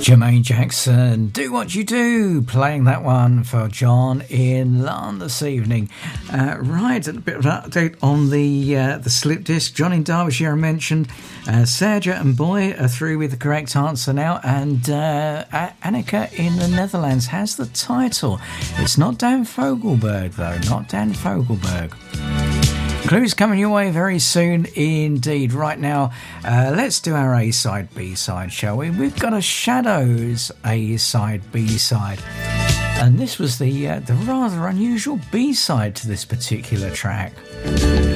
Jermaine Jackson, Do What You Do, playing that one for John in Larne this evening. Right, a bit of an update on the slip disc. John in Derbyshire I mentioned. Serja and Boy are through with the correct answer now, and Annika in the Netherlands has the title. It's not Dan Fogelberg though, not Dan Fogelberg. Clues coming your way very soon indeed. Right now, let's do our A-side, B-side, shall we? We've got a Shadows A-side, B-side. And this was the rather unusual B-side to this particular track.